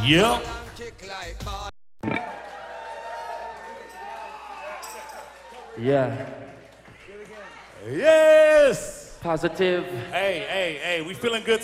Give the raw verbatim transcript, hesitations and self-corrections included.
Yep. Yeah. Yes. Positive. Hey, hey, hey, we feeling good